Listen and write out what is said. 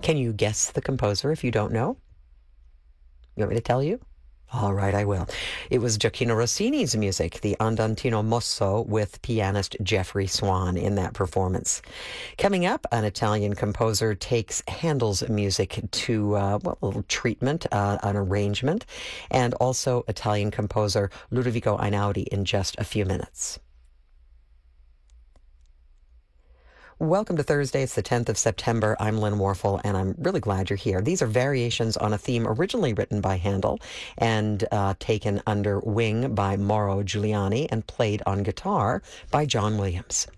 Can you guess the composer if you don't know? You want me to tell you? All right, I will. It was Gioacchino Rossini's music, the Andantino Mosso, with pianist Jeffrey Swan in that performance. Coming up, an Italian composer takes Handel's music to, a little treatment, an arrangement, and also Italian composer Ludovico Einaudi in just a few minutes. Welcome to Thursday. It's the 10th of September. I'm Lynn Warfel, and I'm really glad you're here. These are variations on a theme originally written by Handel and taken under wing by Mauro Giuliani and played on guitar by John Williams.